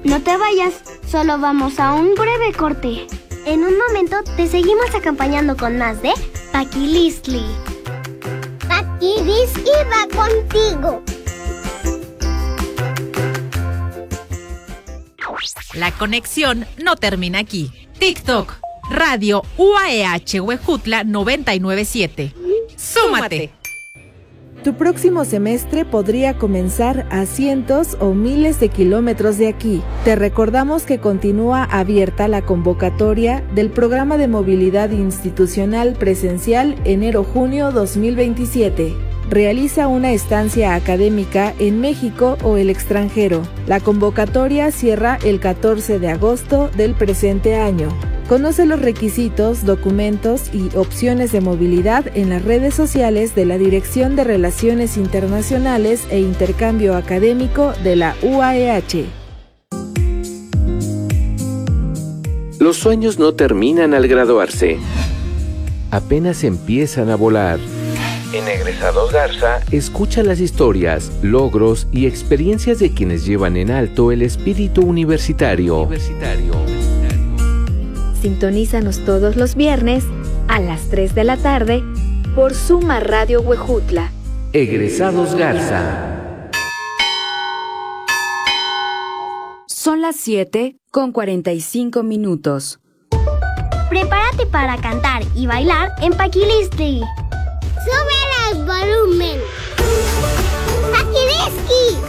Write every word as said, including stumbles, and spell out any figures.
No te vayas, solo vamos a un breve corte. En un momento te seguimos acompañando con más de Paquilistli. Paquilistli va contigo. La conexión no termina aquí. TikTok, Radio U A E H Huejutla noventa y nueve punto siete. ¡Súmate! Tu próximo semestre podría comenzar a cientos o miles de kilómetros de aquí. Te recordamos que continúa abierta la convocatoria del Programa de Movilidad Institucional Presencial enero-junio dos mil veintisiete. Realiza una estancia académica en México o el extranjero. La convocatoria cierra el catorce de agosto del presente año. Conoce los requisitos, documentos y opciones de movilidad en las redes sociales de la Dirección de Relaciones Internacionales e Intercambio Académico de la U A E H. Los sueños no terminan al graduarse. Apenas empiezan a volar. En Egresados Garza, escucha las historias, logros y experiencias de quienes llevan en alto el espíritu universitario. universitario. Sintonízanos todos los viernes a las tres de la tarde por Suma Radio Huejutla. Egresados Garza. Son las siete con cuarenta y cinco minutos. Prepárate para cantar y bailar en Paquilistli. ¡Sube el volumen! ¡Paquilistli!